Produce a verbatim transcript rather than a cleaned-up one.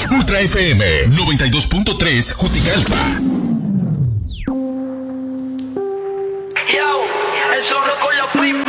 Ultra F M noventa y dos punto tres Juticalpa. Yo, el zorro con los primos.